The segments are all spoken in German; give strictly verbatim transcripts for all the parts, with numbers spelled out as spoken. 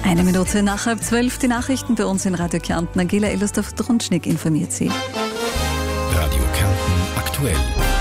Eine Minute nach halb zwölf, die Nachrichten bei uns in Radio Kärnten. Angela Ellersdorf-Drunschnick informiert Sie. Radio Kärnten aktuell.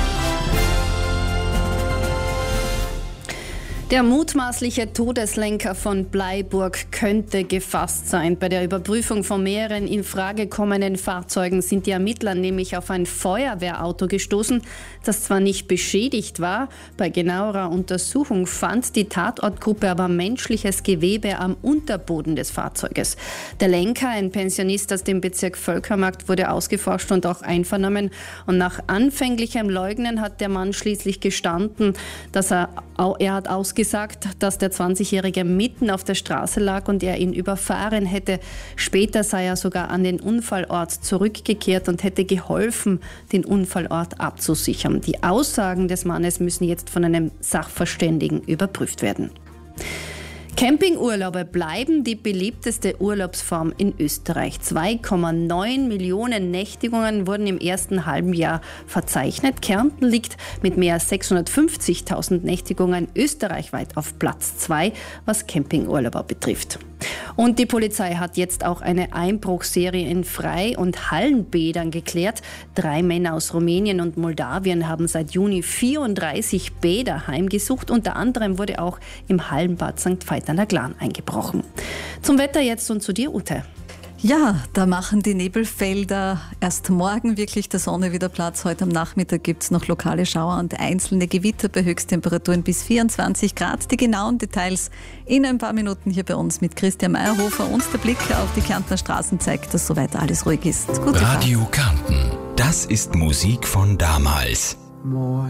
Der mutmaßliche Todeslenker von Bleiburg könnte gefasst sein. Bei der Überprüfung von mehreren in Frage kommenden Fahrzeugen sind die Ermittler nämlich auf ein Feuerwehrauto gestoßen, das zwar nicht beschädigt war, bei genauerer Untersuchung fand die Tatortgruppe aber menschliches Gewebe am Unterboden des Fahrzeuges. Der Lenker, ein Pensionist aus dem Bezirk Völkermarkt, wurde ausgeforscht und auch einvernommen. Und nach anfänglichem Leugnen hat der Mann schließlich gestanden, dass er, er hat ausgesagt, gesagt, dass der zwanzigjährige mitten auf der Straße lag und er ihn überfahren hätte. Später sei er sogar an den Unfallort zurückgekehrt und hätte geholfen, den Unfallort abzusichern. Die Aussagen des Mannes müssen jetzt von einem Sachverständigen überprüft werden. Campingurlaube bleiben die beliebteste Urlaubsform in Österreich. zwei Komma neun Millionen Nächtigungen wurden im ersten halben Jahr verzeichnet. Kärnten liegt mit mehr als sechshundertfünfzigtausend Nächtigungen österreichweit auf Platz zwei, was Campingurlauber betrifft. Und die Polizei hat jetzt auch eine Einbruchserie in Frei- und Hallenbädern geklärt. Drei Männer aus Rumänien und Moldawien haben seit Juni vierunddreißig Bäder heimgesucht. Unter anderem wurde auch im Hallenbad Sankt Veit an der Glan eingebrochen. Zum Wetter jetzt und zu dir, Ute. Ja, da machen die Nebelfelder erst morgen wirklich der Sonne wieder Platz. Heute am Nachmittag gibt es noch lokale Schauer und einzelne Gewitter bei Höchsttemperaturen bis vierundzwanzig Grad. Die genauen Details in ein paar Minuten hier bei uns mit Christian Meyerhofer. Und der Blick auf die Kärntner Straßen zeigt, dass soweit alles ruhig ist. Gute Radio Kärnten, das ist Musik von damals.